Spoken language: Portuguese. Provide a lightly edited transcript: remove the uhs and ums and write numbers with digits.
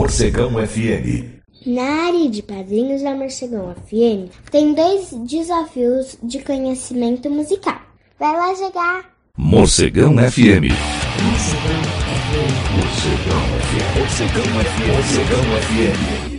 Morcegão FM. Na área de padrinhos da Morcegão FM, tem 2 desafios de conhecimento musical. Vai lá jogar! Morcegão FM. Morcegão FM. Morcegão FM. Morcegão FM.